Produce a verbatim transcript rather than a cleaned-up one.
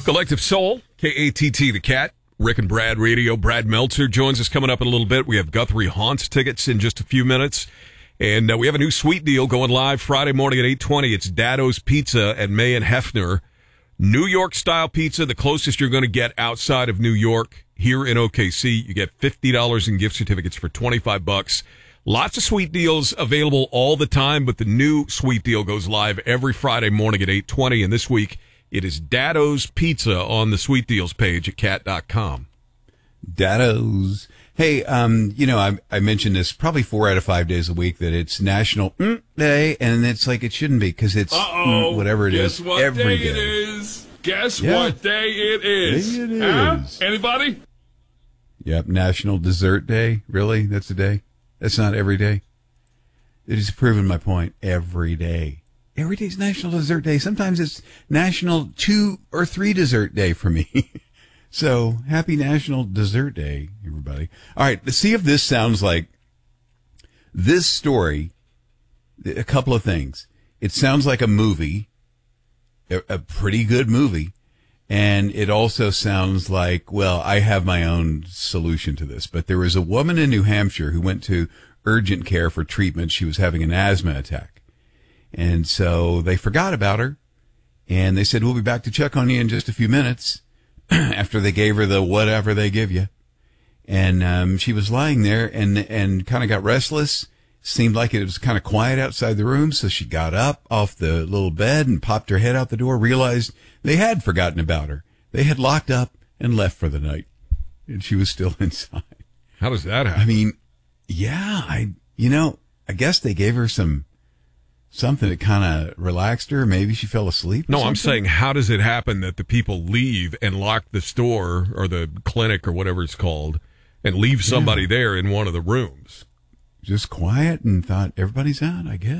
Collective Soul, K A T T, The Cat, Rick and Brad Radio. Brad Meltzer joins us coming up in a little bit. We have Guthrie Haunts tickets in just a few minutes. And uh, we have a new sweet deal going live Friday morning at eight twenty. It's Daddo's Pizza at May and Hefner. New York-style pizza, the closest you're going to get outside of New York. Here in O K C, you get fifty dollars in gift certificates for twenty-five bucks. Lots of sweet deals available all the time, but the new sweet deal goes live every Friday morning at eight twenty. And this week, it is Daddo's Pizza on the sweet deals page at cat dot com. Daddo's. Hey, um, you know, I, I mentioned this probably four out of five days a week that it's National mm Day, and it's like it shouldn't be because it's mm, whatever it Guess is what every day, day. it is? Guess Yeah. what day it is? Day it Huh? is. Anybody? Yep, National Dessert Day. Really? That's a day? That's not every day? It has proven my point. Every day. Every day is National Dessert Day. Sometimes it's National Two or Three Dessert Day for me. So, happy National Dessert Day, everybody. All right, let's see if this sounds like this story. A couple of things. It sounds like a movie, a, a pretty good movie. And it also sounds like, well, I have my own solution to this. But there was a woman in New Hampshire who went to urgent care for treatment. She was having an asthma attack. And so they forgot about her. And they said, we'll be back to check on you in just a few minutes. After they gave her the whatever they give you. And um, she was lying there and, and kind of got restless. Seemed like it was kind of quiet outside the room. So she got up off the little bed and popped her head out the door, realized they had forgotten about her. They had locked up and left for the night. And she was still inside. How does that happen? I mean, yeah, I, you know, I guess they gave her some, something that kind of relaxed her. Maybe she fell asleep. or No, I'm something. saying, how does it happen that the people leave and lock the store or the clinic or whatever it's called and leave somebody Yeah. there in one of the rooms? Just quiet and thought everybody's out, I guess.